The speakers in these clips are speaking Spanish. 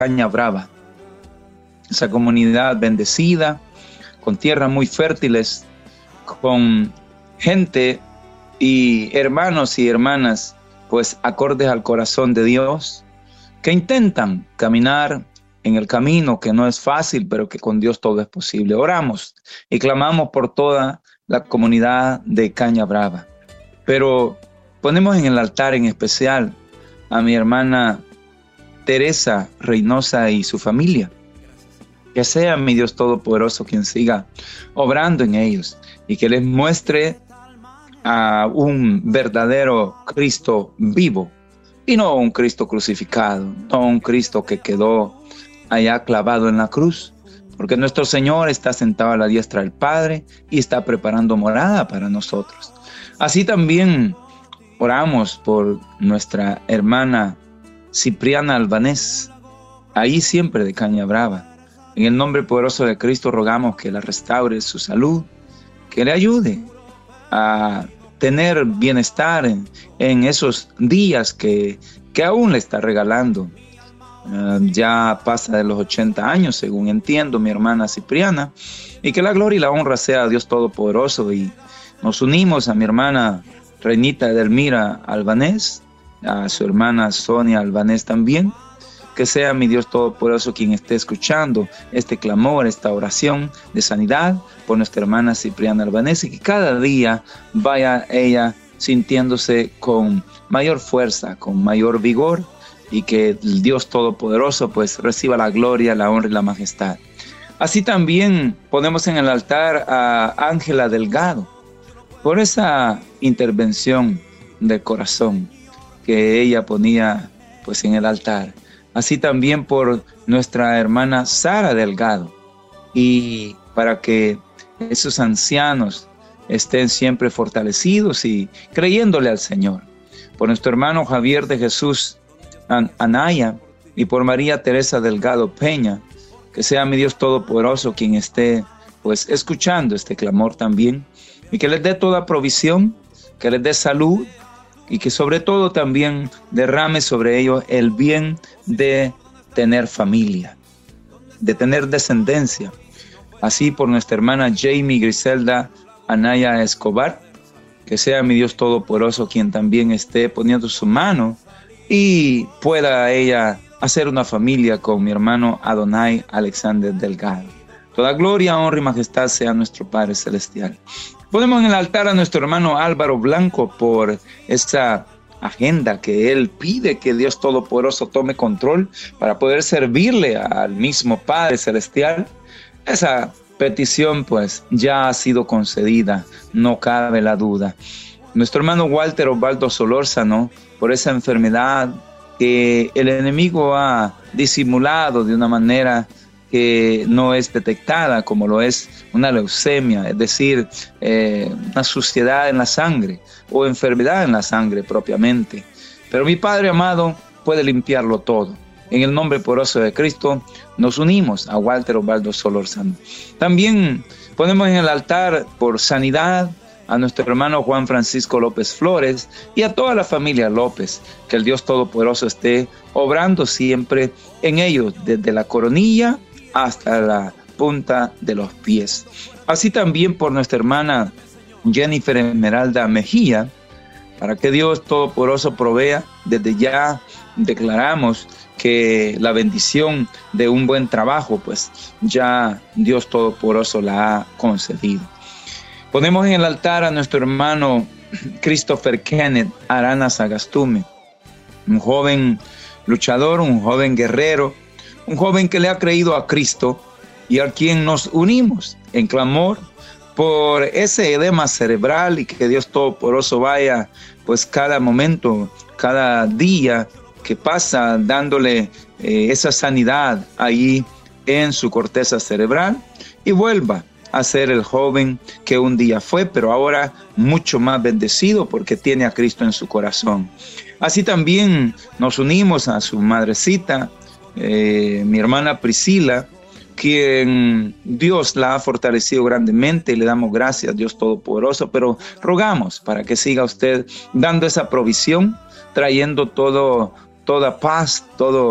Caña Brava, esa comunidad bendecida, con tierras muy fértiles, con gente y hermanos y hermanas, pues acordes al corazón de Dios, que intentan caminar en el camino que no es fácil, pero que con Dios todo es posible. Oramos y clamamos por toda la comunidad de Caña Brava, pero ponemos en el altar en especial a mi hermana Teresa Reynosa y su familia. Que sea mi Dios Todopoderoso quien siga obrando en ellos y que les muestre a un verdadero Cristo vivo y no un Cristo crucificado, no un Cristo que quedó allá clavado en la cruz, porque nuestro Señor está sentado a la diestra del Padre y está preparando morada para nosotros. Así también oramos por nuestra hermana Cipriana Albanés, ahí siempre de Caña Brava. En el nombre poderoso de Cristo rogamos que la restaure su salud, que le ayude a tener bienestar en esos días que aún le está regalando. Ya pasa de los 80 años, según entiendo, mi hermana Cipriana, y que la gloria y la honra sea a Dios Todopoderoso. Y nos unimos a mi hermana Reinita Edelmira Albanés, a su hermana Sonia Albanés también. Que sea mi Dios Todopoderoso quien esté escuchando este clamor, esta oración de sanidad por nuestra hermana Cipriana Albanés, y que cada día vaya ella sintiéndose con mayor fuerza, con mayor vigor, y que el Dios Todopoderoso pues reciba la gloria, la honra y la majestad. Así también ponemos en el altar a Ángela Delgado por esa intervención del corazón que ella ponía pues en el altar. Así también por nuestra hermana Sara Delgado, y para que esos ancianos estén siempre fortalecidos y creyéndole al Señor. Por nuestro hermano Javier de Jesús Anaya y por María Teresa Delgado Peña, que sea mi Dios Todopoderoso quien esté pues escuchando este clamor también, y que les dé toda provisión, que les dé salud, y que sobre todo también derrame sobre ellos el bien de tener familia, de tener descendencia. Así por nuestra hermana Jamie Griselda Anaya Escobar, que sea mi Dios Todopoderoso quien también esté poniendo su mano y pueda ella hacer una familia con mi hermano Adonai Alexander Delgado. Toda gloria, honra y majestad sea nuestro Padre Celestial. Ponemos en el altar a nuestro hermano Álvaro Blanco por esa agenda que él pide que Dios Todopoderoso tome control para poder servirle al mismo Padre Celestial. Esa petición pues ya ha sido concedida, no cabe la duda. Nuestro hermano Walter Osvaldo Solórzano por esa enfermedad que el enemigo ha disimulado de una manera que no es detectada, como lo es una leucemia, es decir, una suciedad en la sangre o enfermedad en la sangre propiamente. Pero mi Padre amado puede limpiarlo todo. En el nombre poderoso de Cristo nos unimos a Walter Osvaldo Solórzano. También ponemos en el altar por sanidad a nuestro hermano Juan Francisco López Flores y a toda la familia López, que el Dios Todopoderoso esté obrando siempre en ellos, desde la coronilla hasta la punta de los pies. Así también por nuestra hermana Jennifer Esmeralda Mejía, para que Dios Todopoderoso provea. Desde ya declaramos que la bendición de un buen trabajo, pues ya Dios Todopoderoso la ha concedido. Ponemos en el altar a nuestro hermano Christopher Kenneth Arana Sagastume, un joven luchador, un joven guerrero, un joven que le ha creído a Cristo y a quien nos unimos en clamor por ese edema cerebral, y que Dios Todopoderoso vaya pues cada momento, cada día que pasa dándole esa sanidad allí en su corteza cerebral y vuelva a ser el joven que un día fue, pero ahora mucho más bendecido porque tiene a Cristo en su corazón. Así también nos unimos a su madrecita, mi hermana Priscila, quien Dios la ha fortalecido grandemente, y le damos gracias a Dios Todopoderoso, pero rogamos para que siga usted dando esa provisión, trayendo toda paz, todo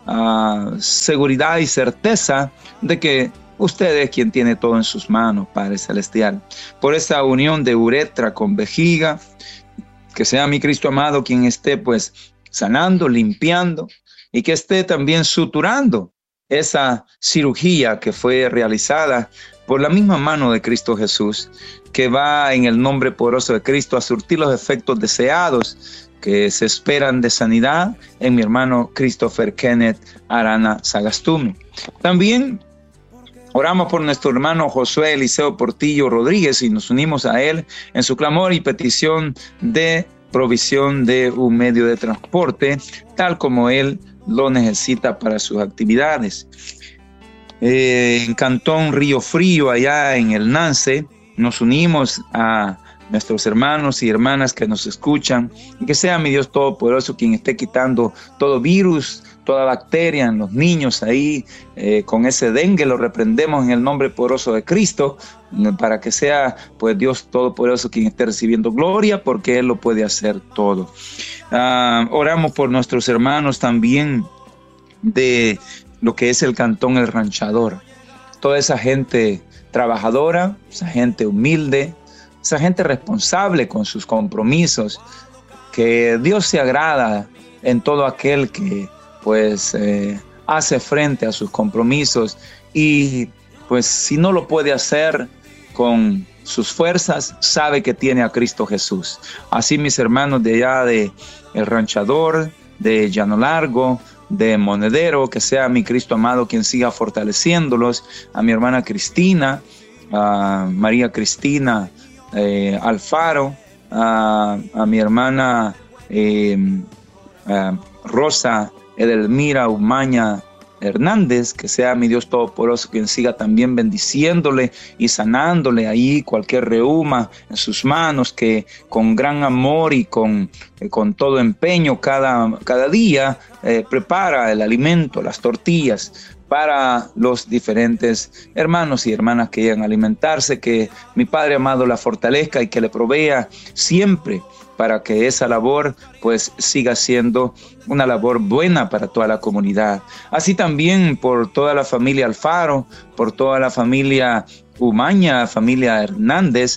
seguridad y certeza de que usted es quien tiene todo en sus manos, Padre Celestial. Por esa unión de uretra con vejiga, que sea mi Cristo amado quien esté pues sanando, limpiando, y que esté también suturando esa cirugía que fue realizada por la misma mano de Cristo Jesús, que va en el nombre poderoso de Cristo a surtir los efectos deseados que se esperan de sanidad en mi hermano Christopher Kenneth Arana Sagastume. También oramos por nuestro hermano Josué Eliseo Portillo Rodríguez y nos unimos a él en su clamor y petición de provisión de un medio de transporte, tal como él lo necesita para sus actividades. En Cantón Río Frío, allá en el Nance, nos unimos a nuestros hermanos y hermanas que nos escuchan, y que sea mi Dios Todopoderoso quien esté quitando todo virus, toda bacteria en los niños ahí, con ese dengue lo reprendemos en el nombre poderoso de Cristo, para que sea pues Dios Todopoderoso quien esté recibiendo gloria, porque Él lo puede hacer todo. Oramos por nuestros hermanos también de lo que es el Cantón El Ranchador, toda esa gente trabajadora, esa gente humilde, esa gente responsable con sus compromisos, que Dios se agrada en todo aquel que pues hace frente a sus compromisos, y pues si no lo puede hacer con sus fuerzas, sabe que tiene a Cristo Jesús. Así mis hermanos de allá de El Ranchador, de Llano Largo, de Monedero, que sea mi Cristo amado quien siga fortaleciéndolos, a mi hermana Cristina, a María Cristina Alfaro, a mi hermana Rosa Edelmira Umaña Hernández, que sea mi Dios Todopoderoso quien siga también bendiciéndole y sanándole ahí cualquier reuma en sus manos, que con gran amor y con todo empeño cada día prepara el alimento, las tortillas para los diferentes hermanos y hermanas que llegan a alimentarse, que mi Padre amado la fortalezca y que le provea siempre para que esa labor pues siga siendo una labor buena para toda la comunidad. Así también por toda la familia Alfaro, por toda la familia Umaña, familia Hernández,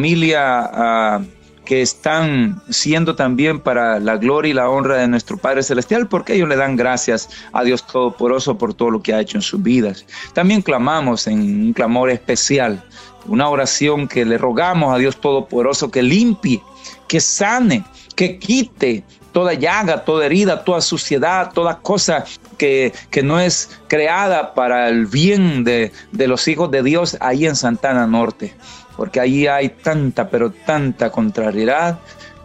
familia que están siendo también para la gloria y la honra de nuestro Padre Celestial, porque ellos le dan gracias a Dios Todopoderoso por todo lo que ha hecho en sus vidas. También clamamos en un clamor especial, una oración que le rogamos a Dios Todopoderoso que limpie, que sane, que quite toda llaga, toda herida, toda suciedad, toda cosa que no es creada para el bien de los hijos de Dios ahí en Santana Norte. Porque allí hay tanta, pero tanta contrariedad,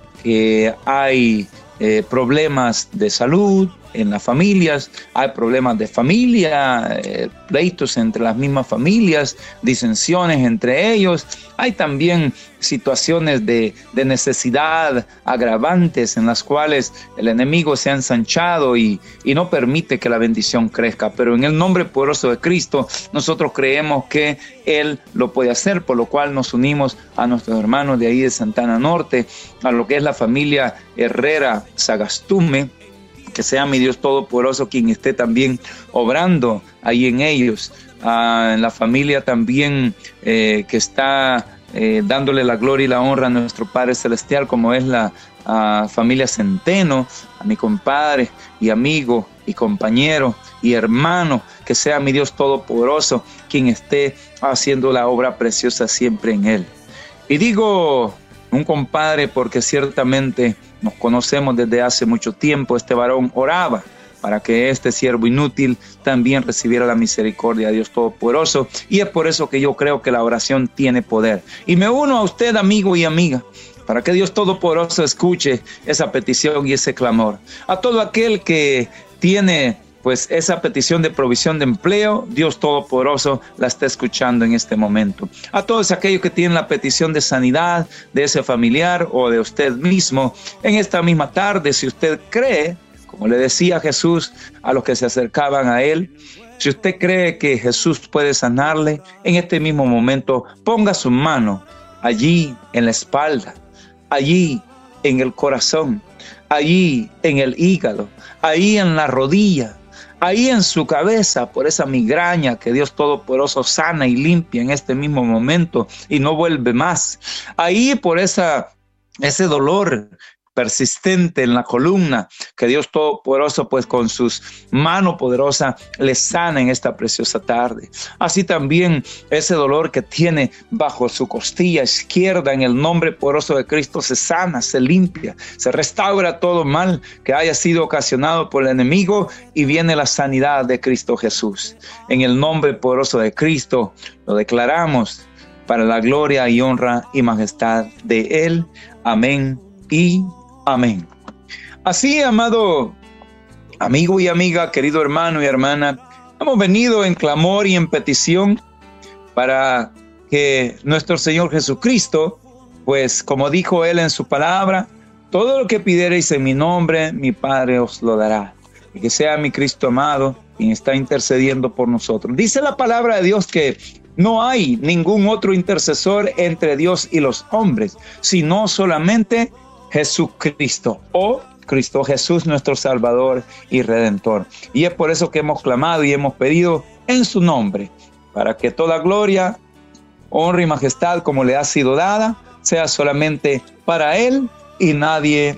que hay problemas de salud en las familias, hay problemas de familia, pleitos entre las mismas familias, disensiones entre ellos, hay también situaciones de necesidad agravantes en las cuales el enemigo se ha ensanchado y no permite que la bendición crezca, pero en el nombre poderoso de Cristo nosotros creemos que Él lo puede hacer, por lo cual nos unimos a nuestros hermanos de ahí de Santana Norte, a lo que es la familia Herrera Sagastume, que sea mi Dios Todopoderoso quien esté también obrando ahí en ellos, en la familia también que está dándole la gloria y la honra a nuestro Padre Celestial, como es la familia Centeno, a mi compadre y amigo y compañero y hermano, que sea mi Dios Todopoderoso quien esté haciendo la obra preciosa siempre en él. Y digo un compadre porque ciertamente nos conocemos desde hace mucho tiempo. Este varón oraba para que este siervo inútil también recibiera la misericordia de Dios Todopoderoso, y es por eso que yo creo que la oración tiene poder. Y me uno a usted, amigo y amiga, para que Dios Todopoderoso escuche esa petición y ese clamor. A todo aquel que tiene pues esa petición de provisión de empleo, Dios Todopoderoso la está escuchando en este momento. A todos aquellos que tienen la petición de sanidad de ese familiar o de usted mismo, en esta misma tarde, si usted cree, como le decía Jesús a los que se acercaban a Él, si usted cree que Jesús puede sanarle, en este mismo momento ponga su mano allí en la espalda, allí en el corazón, allí en el hígado, allí en la rodilla, ahí en su cabeza por esa migraña que Dios Todopoderoso sana y limpia en este mismo momento y no vuelve más. Ahí por ese dolor persistente en la columna, que Dios Todopoderoso pues con sus manos poderosas le sana en esta preciosa tarde. Así también ese dolor que tiene bajo su costilla izquierda, en el nombre poderoso de Cristo se sana, se limpia, se restaura todo mal que haya sido ocasionado por el enemigo y viene la sanidad de Cristo Jesús. En el nombre poderoso de Cristo lo declaramos para la gloria y honra y majestad de Él. Amén y amén. Así, amado amigo y amiga, querido hermano y hermana, hemos venido en clamor y en petición para que nuestro Señor Jesucristo, pues como dijo Él en su palabra, todo lo que pidiereis en mi nombre, mi Padre os lo dará. Y que sea mi Cristo amado quien está intercediendo por nosotros. Dice la palabra de Dios que no hay ningún otro intercesor entre Dios y los hombres, sino solamente Jesucristo, o Cristo Jesús, nuestro Salvador y Redentor. Y es por eso que hemos clamado y hemos pedido en su nombre, para que toda gloria, honra y majestad como le ha sido dada, sea solamente para Él y nadie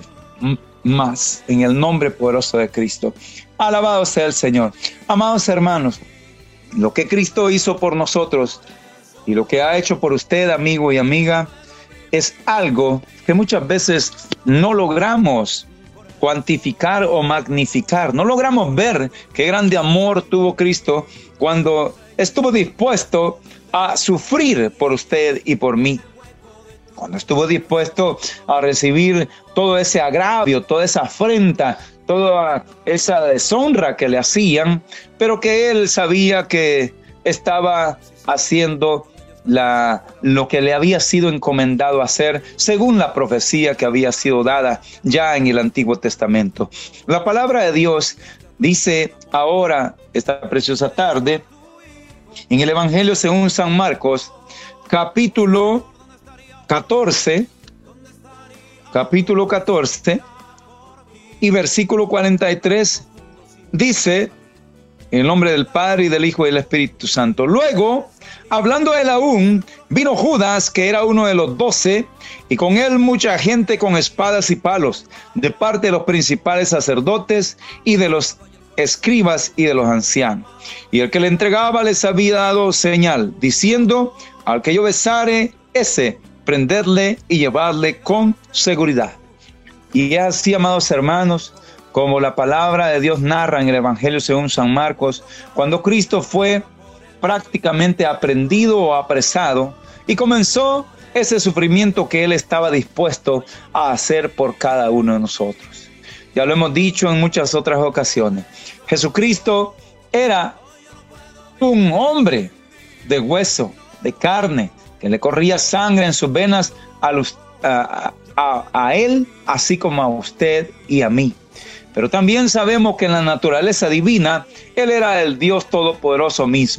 más, en el nombre poderoso de Cristo. Alabado sea el Señor. Amados hermanos, lo que Cristo hizo por nosotros y lo que ha hecho por usted, amigo y amiga, es algo que muchas veces no logramos cuantificar o magnificar. No logramos ver qué grande amor tuvo Cristo cuando estuvo dispuesto a sufrir por usted y por mí. Cuando estuvo dispuesto a recibir todo ese agravio, toda esa afrenta, toda esa deshonra que le hacían, pero que él sabía que estaba haciendo lo que le había sido encomendado hacer según la profecía que había sido dada ya en el Antiguo Testamento. La palabra de Dios dice ahora, esta preciosa tarde, en el Evangelio según San Marcos, capítulo 14 y versículo 43, dice, en el nombre del Padre y del Hijo y del Espíritu Santo. Luego, hablando él aún, vino Judas, que era uno de los 12, y con él mucha gente con espadas y palos, de parte de los principales sacerdotes y de los escribas y de los ancianos. Y el que le entregaba les había dado señal, diciendo, al que yo besare, ese, prenderle y llevarle con seguridad. Y así, amados hermanos, como la palabra de Dios narra en el Evangelio según San Marcos, cuando Cristo fue prácticamente aprehendido o apresado y comenzó ese sufrimiento que Él estaba dispuesto a hacer por cada uno de nosotros. Ya lo hemos dicho en muchas otras ocasiones. Jesucristo era un hombre de hueso, de carne, que le corría sangre en sus venas a Él, así como a usted y a mí. Pero también sabemos que en la naturaleza divina, Él era el Dios Todopoderoso mismo.